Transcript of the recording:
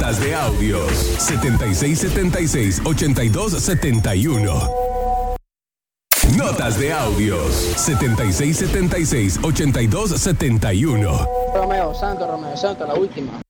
Notas de audios. 7676-8271. Notas de audios. 7676-8271. Romeo Santos, la última.